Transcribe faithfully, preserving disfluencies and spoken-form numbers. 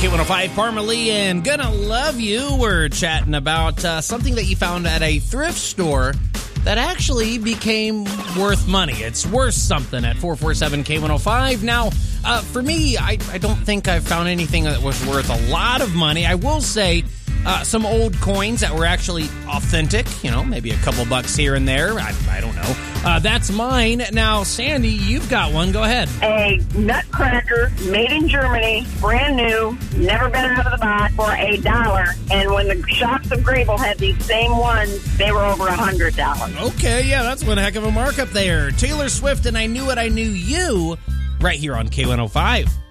K one oh five, Parmalee and Gonna Love You. We're chatting about uh, something that you found at a thrift store that actually became worth money. It's worth something at four four seven K one oh five. Now, uh, for me, I, I don't think I've found anything that was worth a lot of money. I will say uh, some old coins that were actually authentic, you know, maybe a couple bucks here and there. I, I don't know. Uh, that's mine. Now, Sandy, you've got one. Go ahead. A nutcracker made in Germany, brand new, never been out of the box, for a dollar. And when the shops of Grable had these same ones, they were over a hundred dollars. Okay, yeah, that's one heck of a markup there. Taylor Swift and I Knew It, I Knew You, right here on K one oh five.